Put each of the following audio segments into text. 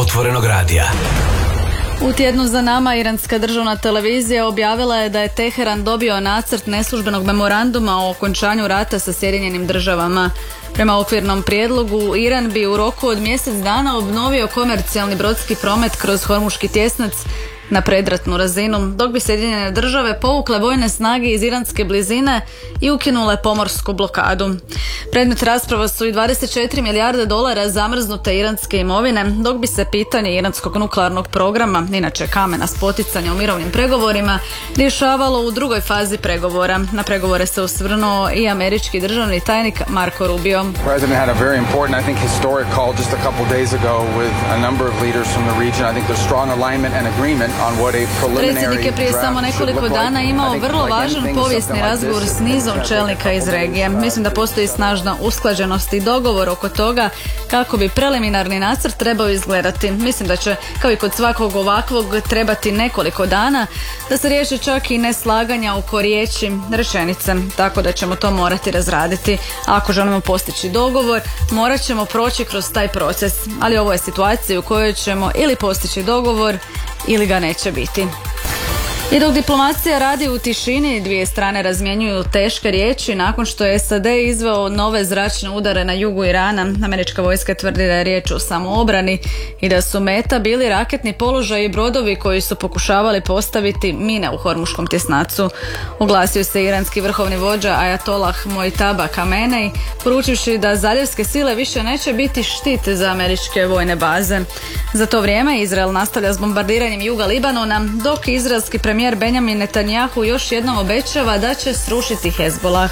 Otvorenog radija. U tjednu za nama iranska državna televizija objavila je da je Teheran dobio nacrt neslužbenog memoranduma o okončanju rata sa Sjedinjenim državama. Prema okvirnom prijedlogu, Iran bi u roku od mjesec dana obnovio komercijalni brodski promet kroz Hormuški tjesnac na predratnu razinu, dok bi Sjedinjene države povukle vojne snage iz iranske blizine i ukinule pomorsku blokadu. Predmet rasprava su i 24 milijarde dolara zamrznute iranske imovine, dok bi se pitanje iranskog nuklearnog programa, inače kamena spoticanja u mirovnim pregovorima, rješavalo u drugoj fazi pregovora. Na pregovore se osvrnuo i američki državni tajnik Marco Rubio. President had a very important, I think, historic call just a couple days ago with a number of leaders from the region. I think there's strong alignment and agreement. Predsjednik je prije samo nekoliko dana imao vrlo važan povijesni razgovor s nizom čelnika iz regije. Mislim da postoji snažna usklađenost i dogovor oko toga kako bi preliminarni nacrt trebao izgledati. Mislim da će, kao i kod svakog ovakvog, trebati nekoliko dana da se riješi čak i neslaganja oko riječi, rečenice, tako da ćemo to morati razraditi. A ako želimo postići dogovor, morat ćemo proći kroz taj proces. Ali ovo je situacija u kojoj ćemo ili postići dogovor ili ga neće biti. I dok diplomacija radi u tišini, dvije strane razmjenjuju teške riječi nakon što je SAD izveo nove zračne udare na jugu Irana. Američka vojska tvrdi da je riječ o samoobrani i da su meta bili raketni položaji i brodovi koji su pokušavali postaviti mine u Hormuškom tjesnacu. Oglasio se iranski vrhovni vođa Ajatollah Mojtaba Khamenei, poručivši da zaljevske sile više neće biti štit za američke vojne baze. Za to vrijeme Izrael nastavlja s bombardiranjem juga Libanona, dok izraelski premijer Benjamin Netanjahu još jednom obećava da će srušiti Hezbollah.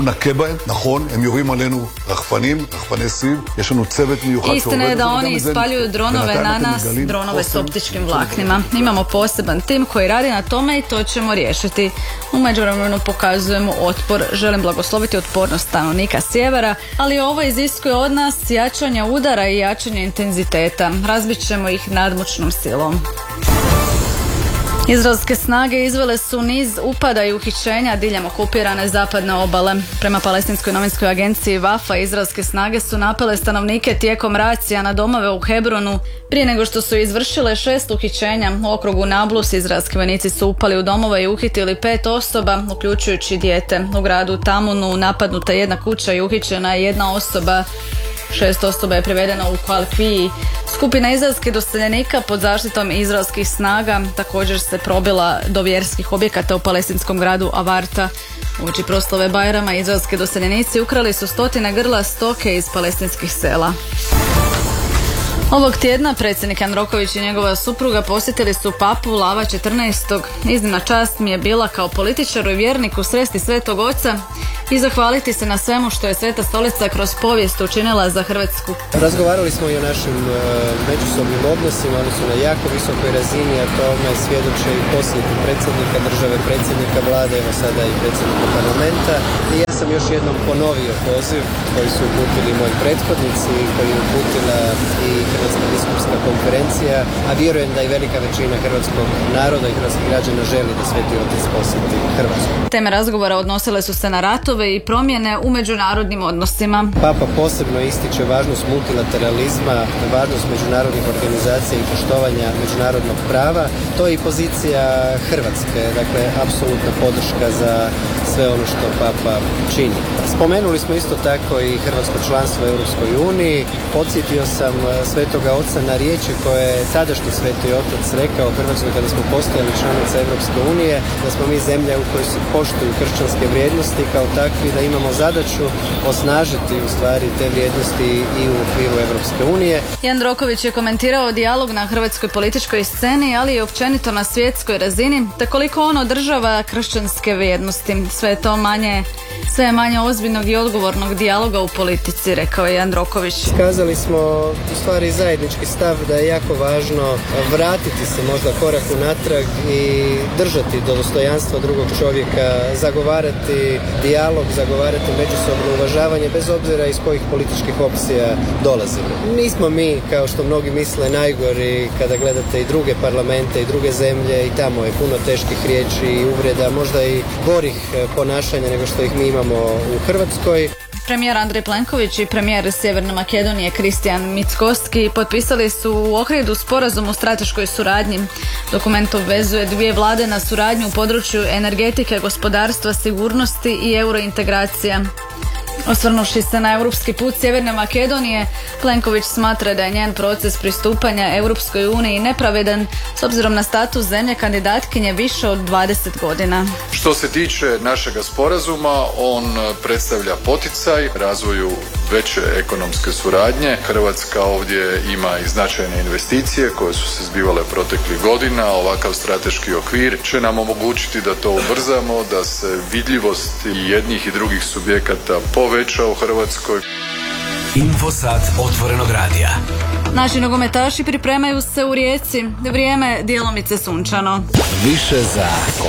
Istina je da oni ispaljuju dronove na nas, dronove s optičkim vlaknima. Imamo poseban tim koji radi na tome i to ćemo riješiti. U međuvremenu pokazujemo otpor. Želim blagosloviti otpornost stanovnika sjevera, ali ovo iziskuje od nas jačanje udara i jačanje intenziteta. Razbit ćemo ih nadmoćnom silom. Izraelske snage izvele su niz upada i uhićenja diljem okupirane zapadne obale. Prema palestinskoj novinskoj agenciji Wafa, izraelske snage su napale stanovnike tijekom racija na domove u Hebronu. Prije nego što su izvršile 6 uhićenja u okrugu Nablus, izraelski vojnici su upali u domove i uhitili 5 osoba, uključujući dijete. U gradu Tamunu napadnuta jedna kuća i uhićena je jedna osoba. 6 osoba je privedeno u Kalkviji. Skupina izraelskih doseljenika pod zaštitom izraelskih snaga također se probila do vjerskih objekata u palestinskom gradu Avarta. Uoči proslave Bajrama izraelski doseljenici ukrali su 100 grla stoke iz palestinskih sela. Ovog tjedna predsjednik Jandroković i njegova supruga posjetili su papu Lava XIV. Iznimna čast mi je bila kao političaru i vjerniku sresti Svetog Oca i zahvaliti se na svemu što je Sveta Stolica kroz povijest učinila za Hrvatsku. Razgovarali smo i o našim međusobnim odnosima, oni su na jako visokoj razini, a tome svjedoče i posjeti predsjednika države, predsjednika vlade, evo sada i predsjednika parlamenta. I ja sam još jednom ponovio poziv koji su uputili moji prethodnici, koji je uputila i Hrvatska biskupska konferencija, a vjerujem da i velika većina hrvatskog naroda i hrvatskih građana želi da Sveti Otac posjeti Hrvatsku. Teme razgovora odnosile su se na ratove i promjene u međunarodnim odnosima. Papa posebno ističe važnost multilateralizma, važnost međunarodnih organizacija i poštovanja međunarodnog prava. To je i pozicija Hrvatske, dakle apsolutna podrška za sve ono što Papa čini. Spomenuli smo isto tako i hrvatsko članstvo u Europskoj uniji. Podsjetio sam Svetoga Oca na riječi koje je tadašnji Sveti Otac rekao Hrvatskoj kada smo postajali članica Europske unije, da smo mi zemlja u kojoj se poštuju kršćanske vrijednosti, kao takvi da imamo zadaću osnažiti u stvari te vrijednosti i u okviru Europske unije. Jandroković je komentirao dijalog na hrvatskoj političkoj sceni, ali i općenito na svjetskoj razini, te koliko on održava kršćanske vrijednosti. Sve je manje ozbiljnog i odgovornog dijaloga u politici, rekao je Jandroković. Skazali smo u stvari zajednički stav da je jako važno vratiti se možda korak unatrag i držati do dostojanstva drugog čovjeka, zagovarati dijalog, zagovarati međusobno uvažavanje bez obzira iz kojih političkih opcija dolazimo. Nismo mi, kao što mnogi misle, najgori kada gledate i druge parlamente i druge zemlje, i tamo je puno teških riječi i uvreda, možda i gorih ponašanja nego što ih mi imamo u Hrvatskoj. premijer Andrej Plenković i premijer Sjeverne Makedonije Kristijan Mickoski potpisali su u Ohridu sporazum o strateškoj suradnji. Dokument obvezuje dvije vlade na suradnju u području energetike, gospodarstva, sigurnosti i eurointegracija. Osvrnuši se na europski put Sjeverne Makedonije, Plenković smatra da je njen proces pristupanja Europskoj uniji nepravedan s obzirom na status zemlje kandidatkinje više od 20 godina. Što se tiče našega sporazuma, on predstavlja poticaj razvoju veće ekonomske suradnje. Hrvatska ovdje ima i značajne investicije koje su se zbivale proteklih godina. Ovakav strateški okvir će nam omogućiti da to ubrzamo, da se vidljivost i jednih i drugih subjekata poveća u Hrvatskoj. Infosat otvorenog radija. Naši nogometaši pripremaju se u Rijeci. Vrijeme djelomice sunčano. Više za